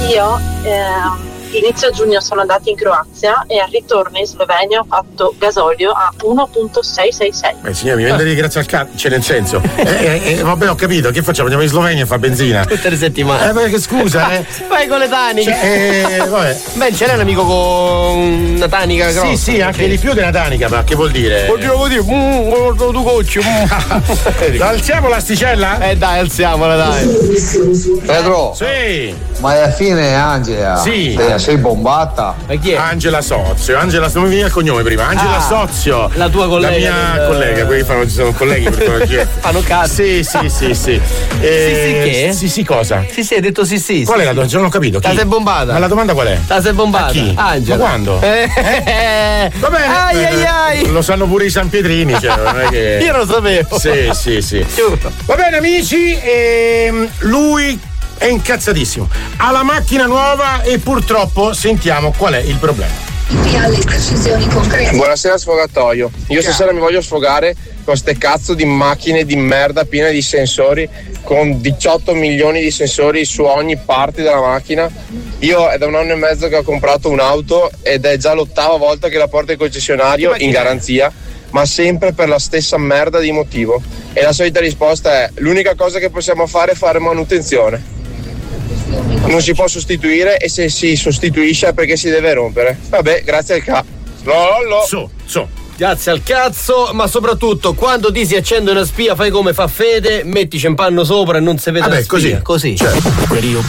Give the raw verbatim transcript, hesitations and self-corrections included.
Io eh, inizio giugno sono andata in Croazia e al ritorno in Slovenia ho fatto gasolio a uno virgola sei sei sei. Beh signora, mi vende grazie al cazzo, cioè nel senso eh, eh, eh, vabbè ho capito, che facciamo? Andiamo in Slovenia a fare benzina tutte le settimane. Eh perché scusa eh. Vai con le taniche, cioè, eh, vabbè. Beh, ce l'hai un amico con una tanica grossa? Sì sì, anche di più della tanica, ma che vuol dire? Vuol dire, vuol dire mm, tu coccio mm. Alziamo l'asticella? Eh dai, alziamola dai. Pedro, sì, ma alla fine Angela, sì, sei, sei bombata. Ma chi è? Angela Sozio, Angela, non mi viene il cognome prima, Angela Ah, Sozio, la tua collega, la mia del... collega, quelli fanno, ci sono colleghi per fanno cazzo. Sì sì sì sì. Eh, sì sì che? Sì sì cosa? Sì sì, hai detto sì sì. Qual sì, è la domanda? Non ho capito. Te sei bombata. Ma la domanda qual è? Te sei bombata. A chi? Angela. Ma quando? Eh, eh. Va bene. Ai ai ai. Lo sanno pure i San Pietrini, cioè, non è che... Io lo sapevo. Sì sì sì. Giuro. Va bene amici, ehm, lui è incazzatissimo. Ha la macchina nuova e purtroppo sentiamo qual è il problema. Alle precisioni concrete. Buonasera sfogatoio. Io stasera mi voglio sfogare con ste cazzo di macchine di merda piene di sensori, con diciotto milioni di sensori su ogni parte della macchina. Io è da un anno e mezzo che ho comprato un'auto ed è già l'ottava volta che la porto in concessionario in garanzia, ma sempre per la stessa merda di motivo. E la solita risposta è: l'unica cosa che possiamo fare è fare manutenzione. Non si può sostituire, e se si sostituisce è perché si deve rompere. Vabbè, grazie al ca. Lollo. So, so. Grazie al cazzo, ma soprattutto quando ti si accende una spia fai come fa Fede, mettici un panno sopra e non si vede. Vabbè, la spia. così. Così. Certo. Radio